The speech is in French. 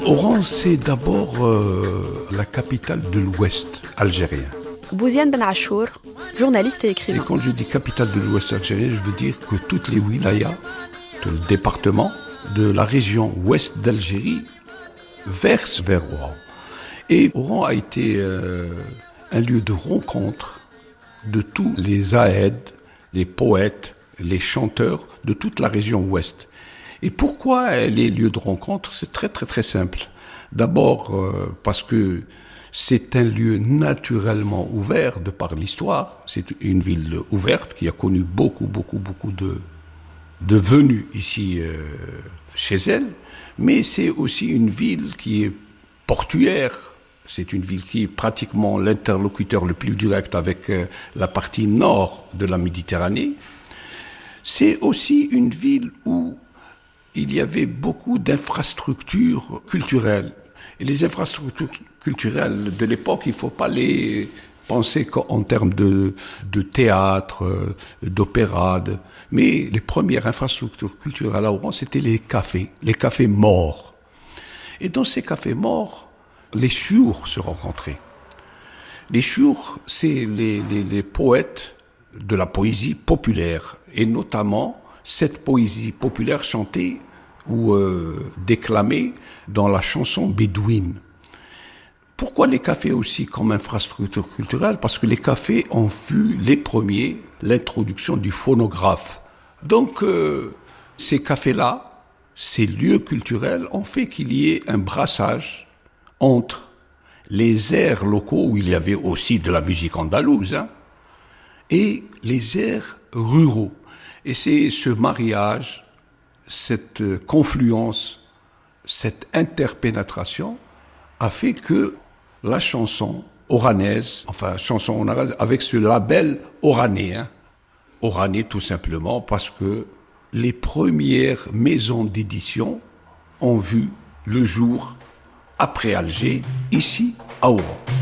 Oran, c'est d'abord la capitale de l'Ouest algérien. Bouziane Ben Achour, journaliste et Et écrivain. quand je dis capitale de l'Ouest algérien, je veux dire que toutes les wilayas, tout le département de la région ouest d'Algérie versent vers Oran. Et Oran a été un lieu de rencontre de tous les aèdes, les poètes, les chanteurs de toute la région ouest. Et pourquoi les lieux de rencontre? C'est très très très simple. D'abord parce que c'est un lieu naturellement ouvert de par l'histoire. C'est une ville ouverte qui a connu beaucoup de venues ici chez elle. Mais c'est aussi une ville qui est portuaire. C'est une ville qui est pratiquement l'interlocuteur le plus direct avec la partie nord de la Méditerranée. C'est aussi une ville où il y avait beaucoup d'infrastructures culturelles. Et les infrastructures culturelles de l'époque, il ne faut pas les penser qu'en termes de théâtre, d'opéra. Mais les premières infrastructures culturelles à Oran, c'était les cafés morts. Et dans ces cafés morts, les chiours se rencontraient. Les chiours, c'est les poètes de la poésie populaire, et notamment cette poésie populaire chantée ou déclamée dans la chanson bédouine. Pourquoi les cafés aussi comme infrastructure culturelle? Parce que les cafés ont vu les premiers l'introduction du phonographe. Donc ces cafés-là, ces lieux culturels ont fait qu'il y ait un brassage entre les airs locaux, où il y avait aussi de la musique andalouse, et les airs ruraux. Et c'est ce mariage, cette confluence, cette interpénétration a fait que la chanson oranaise, enfin chanson oranaise avec ce label oranais, oranais tout simplement parce que les premières maisons d'édition ont vu le jour après Alger, ici à Oran.